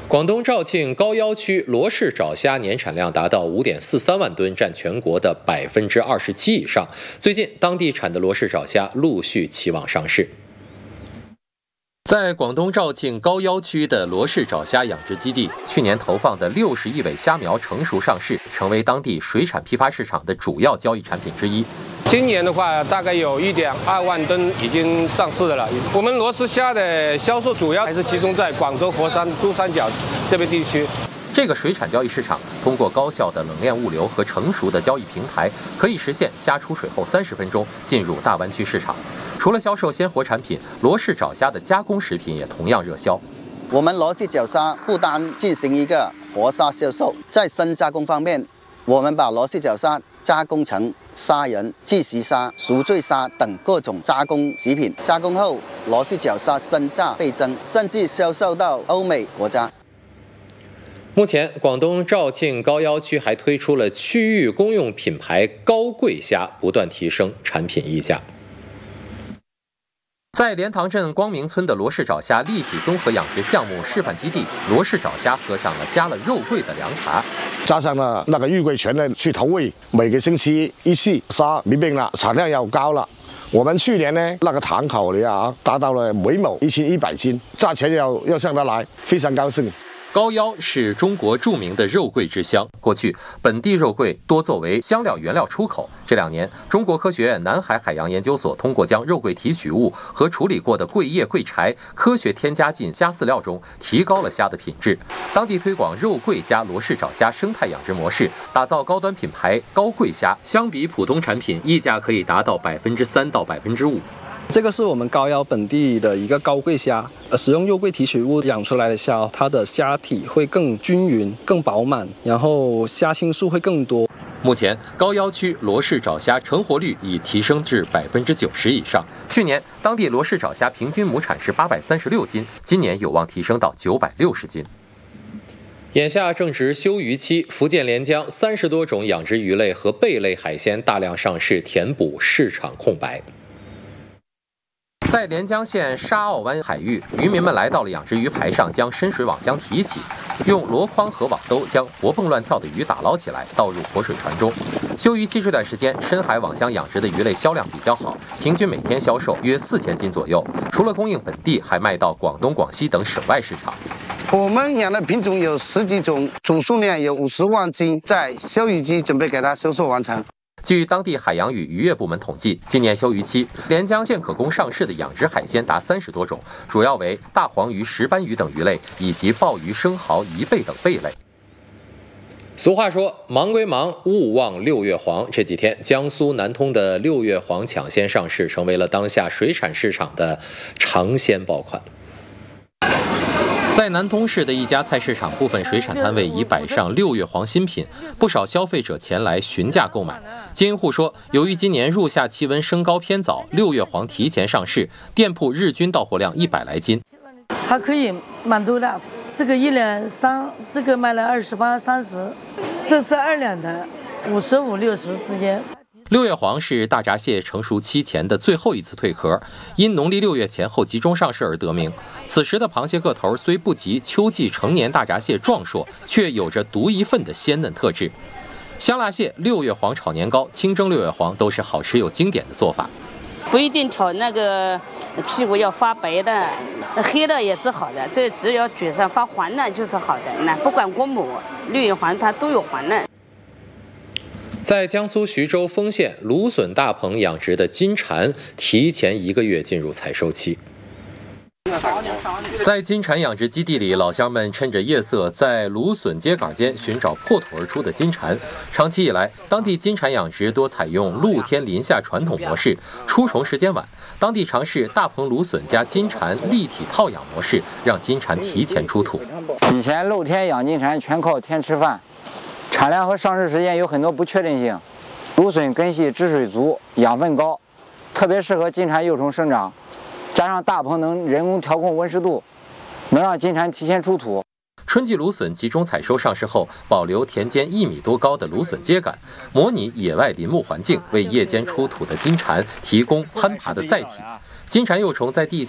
广东肇庆高要区罗氏爪虾年产量达到5.43万吨，占全国的27%以上。最近，当地产的罗氏爪虾陆续期望上市。在广东肇庆高要区的罗氏爪虾养殖基地，去年投放的60亿尾虾苗成熟上市，成为当地水产批发市场的主要交易产品之一。 今年的话，大概有1.2万吨已经上市的了。我们罗氏虾的销售主要还是集中在广州、佛山、珠三角这边地区。 这个水产交易市场通过高效的冷链物流和成熟的交易平台，可以实现虾出水后30分钟进入大湾区市场。除了销售鲜活产品，罗氏爪虾的加工食品也同样热销。 我们罗氏爪虾不单进行一个活虾销售，在深加工方面，我们把罗氏爪虾加工成虾仁、即食虾、熟醉虾等各种加工食品。加工后，罗氏爪虾身价倍增，甚至销售到欧美国家。 目前，广东肇庆高要区还推出了区域公用品牌高贵虾，不断提升产品溢价。在莲塘镇光明村的罗氏爪虾立体综合养殖项目示范基地，罗氏爪虾喝上了加了肉桂的凉茶， 加上了那个玉桂醛呢去投喂，每个星期一次，虾没病了，产量又高了。我们去年呢那个塘口里达到了每亩1100斤，价钱又上得来，非常高兴。 高要是中国著名的肉桂之乡，过去本地肉桂多作为香料原料出口。这2年，中国科学院南海海洋研究所通过将肉桂提取物和处理过的桂叶、桂柴科学添加进虾饲料中，提高了虾的品质。当地推广肉桂加罗氏爪虾生态养殖模式，打造高端品牌高贵虾，相比普通产品，溢价可以达到3%到5%。 这个是我们高要本地的一个高贵虾，使用肉桂提取物养出来的虾，它的虾体会更均匀、更饱满，然后虾青素会更多。 目前，高要区罗氏爪虾成活率已提升至90%以上。去年，当地罗氏爪虾平均亩产是836斤，今年有望提升到960斤。眼下正值休渔期，福建连江30多种养殖鱼类和贝类海鲜大量上市，填补市场空白。在连江县沙澳湾海域，渔民们来到了养殖鱼排上，将深水网箱提起，用箩筐和网兜将活蹦乱跳的鱼打捞起来，倒入活水船中。休渔期这段时间，深海网箱养殖的鱼类销量比较好，平均每天销售约4000斤左右。除了供应本地，还卖到广东、广西等省外市场。 我们养的品种有10几种，总数量有50万斤，在休渔期准备给它销售完成。 据当地海洋与渔业部门统计，今年休渔期，连江县可供上市的养殖海鲜达30多种，主要为大黄鱼、石斑鱼等鱼类，以及鲍鱼、生蚝、贻贝等贝类。俗话说，忙归忙，勿忘6月黄。这几天，江苏南通的6月黄抢先上市，成为了当下水产市场的尝鲜爆款。在南通市的一家菜市场，部分水产摊位已摆上6月黄新品，不少消费者前来询价购买。经营户说，由于今年入夏气温升高偏早，6月黄提前上市，店铺日均到货量100来斤， 还可以蛮多的。这个1两3，这个卖了28、30，这是2两的，55、60之间。 6月黄是大闸蟹成熟期前的最后一次蜕壳，因农历6月前后集中上市而得名。此时的螃蟹个头虽不及秋季成年大闸蟹壮硕，却有着独一份的鲜嫩特质。香辣蟹、6月黄炒年糕、清蒸6月黄都是好吃又经典的做法。 不一定炒那个屁股要发白的，黑的也是好的，这只要嘴上发黄的就是好的。那不管国母、6月黄它都有黄嫩。 在江苏徐州丰县，芦笋大棚养殖的金蝉提前1个月进入采收期。在金蝉养殖基地里，老乡们趁着夜色，在芦笋秸秆间寻找破土而出的金蝉。长期以来，当地金蝉养殖多采用露天林下传统模式，出虫时间晚。当地尝试大棚芦笋加金蝉立体套养模式，让金蝉提前出土。 以前露天养金蝉全靠天吃饭。产量和上市时间有很多不确定性，芦笋根系汁水足，养分高，特别适合金蝉幼虫生长。加上大棚能人工调控温湿度，能让金蝉提前出土。 春季芦笋集中采收上市后，保留田间1米多高的芦笋秸秆，模拟野外林木环境，为夜间出土的金蝉提供攀爬的载体。金蝉幼虫在地